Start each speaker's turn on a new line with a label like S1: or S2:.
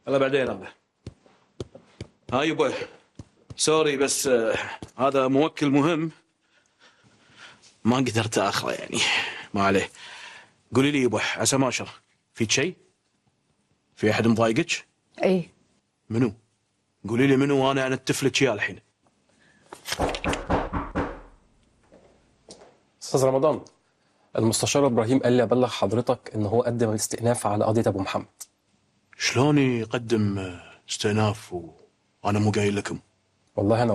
S1: هلا بعدين هذا. هاي يبا، سوري بس هذا موكل مهم ما قدرت اخره يعني. ما عليه. قولي لي يبا عسى ما شر، فيك شيء؟ في احد مضايقك؟
S2: ايه.
S1: منو؟ قولي لي منو وانا انتف لك اياه الحين.
S3: استاذ رمضان، المستشار ابراهيم قال لي ابلغ حضرتك ان هو قدم الاستئناف على قضيه ابو محمد.
S1: شلون يقدم استئناف وانا مو قايل لكم؟
S3: والله انا